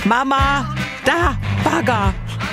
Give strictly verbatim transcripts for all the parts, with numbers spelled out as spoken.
Mama, da, Bagger.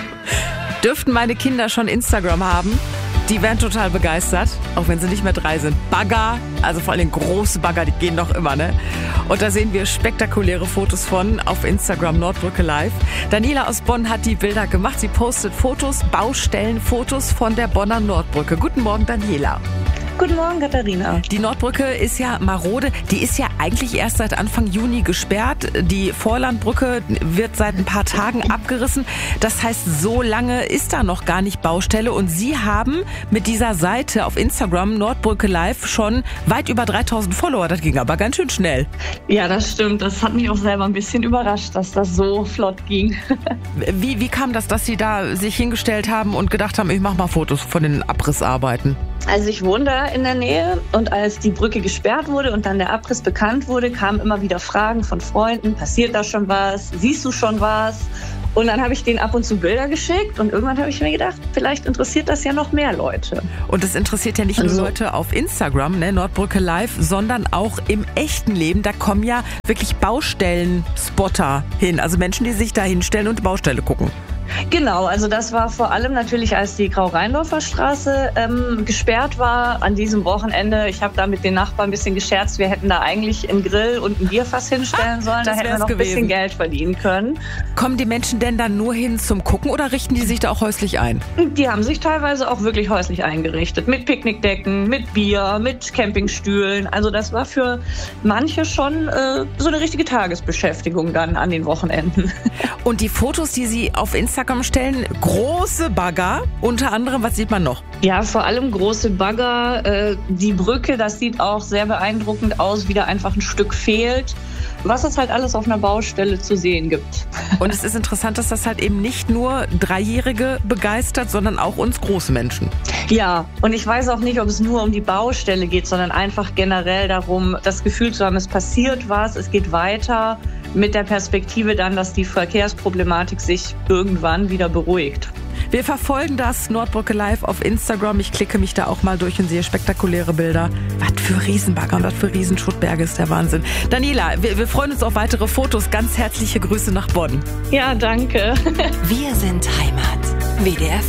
Dürften meine Kinder schon Instagram haben? Die wären total begeistert, auch wenn sie nicht mehr drei sind. Bagger, also vor allem große Bagger, die gehen doch immer, ne? Und da sehen wir spektakuläre Fotos von auf Instagram Nordbrücke Live. Daniela aus Bonn hat die Bilder gemacht. Sie postet Fotos, Baustellenfotos von der Bonner Nordbrücke. Guten Morgen, Daniela. Guten Morgen, Katharina. Die Nordbrücke ist ja marode. Die ist ja eigentlich erst seit Anfang Juni gesperrt. Die Vorlandbrücke wird seit ein paar Tagen abgerissen. Das heißt, so lange ist da noch gar nicht Baustelle. Und Sie haben mit dieser Seite auf Instagram Nordbrücke Live schon weit über dreitausend Follower. Das ging aber ganz schön schnell. Ja, das stimmt. Das hat mich auch selber ein bisschen überrascht, dass das so flott ging. Wie, wie kam das, dass Sie da sich hingestellt haben und gedacht haben, ich mache mal Fotos von den Abrissarbeiten? Also ich wohne da in der Nähe und als die Brücke gesperrt wurde und dann der Abriss bekannt wurde, kamen immer wieder Fragen von Freunden, passiert da schon was, siehst du schon was? Und dann habe ich denen ab und zu Bilder geschickt und irgendwann habe ich mir gedacht, vielleicht interessiert das ja noch mehr Leute. Und es interessiert ja nicht also, nur Leute auf Instagram, ne, Nordbrücke Live, sondern auch im echten Leben. Da kommen ja wirklich Baustellen-Spotter hin, also Menschen, die sich da hinstellen und die Baustelle gucken. Genau, also das war vor allem natürlich, als die Grau-Rheindorfer Straße ähm, gesperrt war an diesem Wochenende. Ich habe da mit den Nachbarn ein bisschen gescherzt, wir hätten da eigentlich einen Grill und ein Bierfass hinstellen sollen, da hätten wir noch ein bisschen Geld verdienen können. Kommen die Menschen denn dann nur hin zum Gucken oder richten die sich da auch häuslich ein? Die haben sich teilweise auch wirklich häuslich eingerichtet, mit Picknickdecken, mit Bier, mit Campingstühlen. Also das war für manche schon äh, so eine richtige Tagesbeschäftigung dann an den Wochenenden. Und die Fotos, die Sie auf Instagram stellen, große Bagger, unter anderem, was sieht man noch? Ja, vor allem große Bagger, äh, die Brücke, das sieht auch sehr beeindruckend aus, wie da einfach ein Stück fehlt, was es halt alles auf einer Baustelle zu sehen gibt. Und es ist interessant, dass das halt eben nicht nur Dreijährige begeistert, sondern auch uns große Menschen. Ja, und ich weiß auch nicht, ob es nur um die Baustelle geht, sondern einfach generell darum, das Gefühl zu haben, es passiert was, es geht weiter, mit der Perspektive dann, dass die Verkehrsproblematik sich irgendwann wieder beruhigt. Wir verfolgen das Nordbrücke Live auf Instagram. Ich klicke mich da auch mal durch und sehe spektakuläre Bilder. Was für Riesenbagger und was für Riesenschuttberge ist der Wahnsinn. Daniela, wir, wir freuen uns auf weitere Fotos. Ganz herzliche Grüße nach Bonn. Ja, danke. Wir sind Heimat. W D R